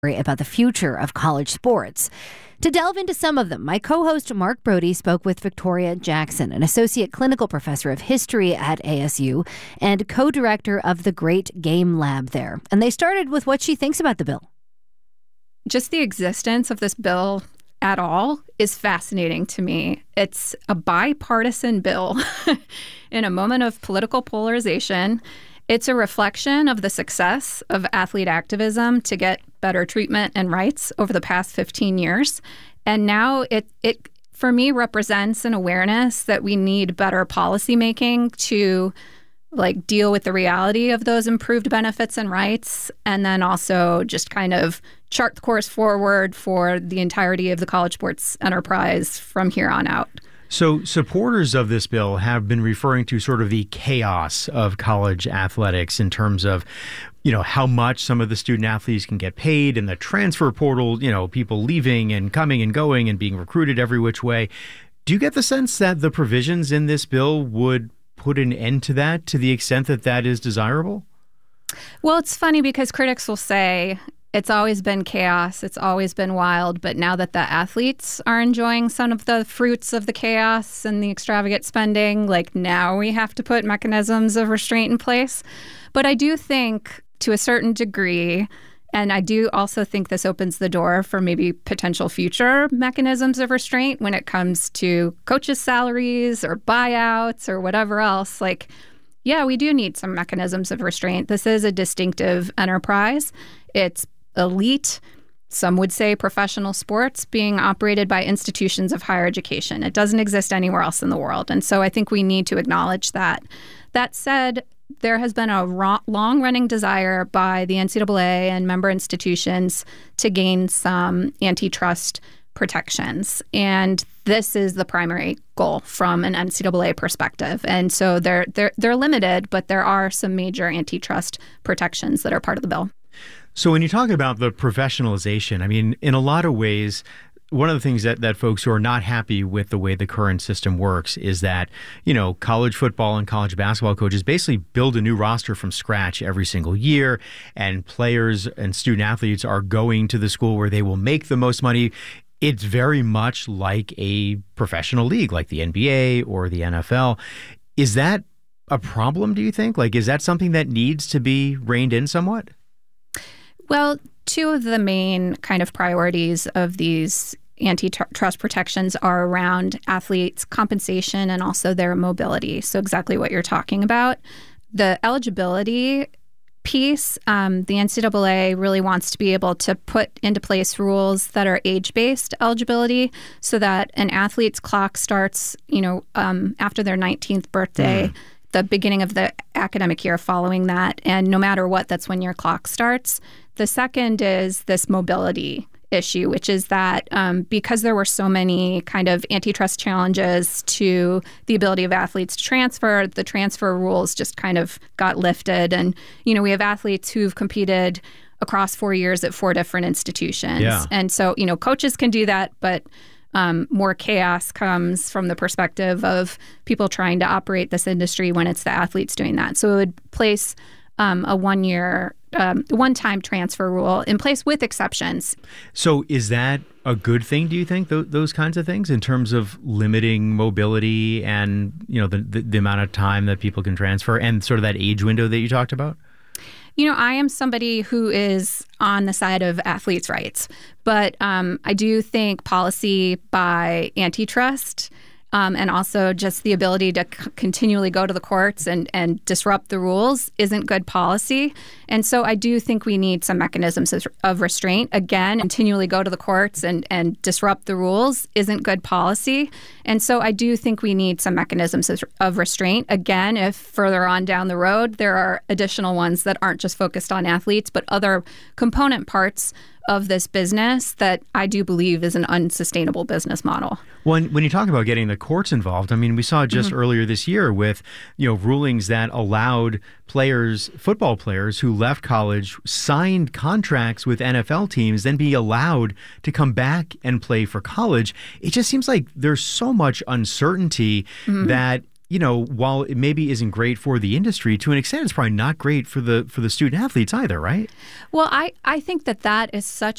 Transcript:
about the future of college sports. To delve into some of them, my co-host Mark Brody spoke with Victoria Jackson, an associate clinical professor of history at ASU and co-director of the Great Game Lab there. And they started with what she thinks about the bill. Just the existence of this bill at all is fascinating to me. It's a bipartisan bill in a moment of political polarization. It's a reflection of the success of athlete activism to get better treatment and rights over the past 15 years. And now it for me, represents an awareness that we need better policymaking to deal with the reality of those improved benefits and rights, and then also just kind of chart the course forward for the entirety of the college sports enterprise from here on out. So supporters of this bill have been referring to sort of the chaos of college athletics in terms of, how much some of the student athletes can get paid and the transfer portal, people leaving and coming and going and being recruited every which way. Do you get the sense that the provisions in this bill would put an end to that to the extent that that is desirable? Well, it's funny because critics will say it's always been chaos, it's always been wild, but now that the athletes are enjoying some of the fruits of the chaos and the extravagant spending, now we have to put mechanisms of restraint in place. But I do think to a certain degree, and I do also think this opens the door for maybe potential future mechanisms of restraint when it comes to coaches' salaries or buyouts or whatever else. Yeah, we do need some mechanisms of restraint. This is a distinctive enterprise. It's elite, some would say professional sports, being operated by institutions of higher education. It doesn't exist anywhere else in the world. And so I think we need to acknowledge that. That said, there has been a long-running desire by the NCAA and member institutions to gain some antitrust protections. And this is the primary goal from an NCAA perspective. And so they're limited, but there are some major antitrust protections that are part of the bill. So when you talk about the professionalization, in a lot of ways, one of the things that folks who are not happy with the way the current system works is that, college football and college basketball coaches basically build a new roster from scratch every single year, and players and student athletes are going to the school where they will make the most money. It's very much like a professional league, like the NBA or the NFL. Is that a problem, do you think? Is that something that needs to be reined in somewhat? Well, two of the main kind of priorities of these antitrust protections are around athletes' compensation and also their mobility. So exactly what you're talking about. The eligibility piece, the NCAA really wants to be able to put into place rules that are age-based eligibility so that an athlete's clock starts, after their 19th birthday, the beginning of the academic year following that. And no matter what, that's when your clock starts. The second is this mobility issue, which is that because there were so many kind of antitrust challenges to the ability of athletes to transfer, the transfer rules just kind of got lifted. And, we have athletes who've competed across 4 years at 4 different institutions. Yeah. And so, coaches can do that, but more chaos comes from the perspective of people trying to operate this industry when it's the athletes doing that. So it would place a one-time transfer rule in place with exceptions. So is that a good thing, do you think, those kinds of things in terms of limiting mobility and, the amount of time that people can transfer and sort of that age window that you talked about? I am somebody who is on the side of athletes' rights, but I do think policy by antitrust and also just the ability to continually go to the courts and disrupt the rules isn't good policy. And so I do think we need some mechanisms of restraint. Again, continually go to the courts and disrupt the rules isn't good policy. And so I do think we need some mechanisms of restraint. Again, if further on down the road, there are additional ones that aren't just focused on athletes, but other component parts of this business that I do believe is an unsustainable business model. When you talk about getting the courts involved, we saw just earlier this year with, rulings that allowed football players who left college, signed contracts with NFL teams, then be allowed to come back and play for college. It just seems like there's so much uncertainty that, while it maybe isn't great for the industry, to an extent, it's probably not great for the student athletes either, right? Well, I think that is such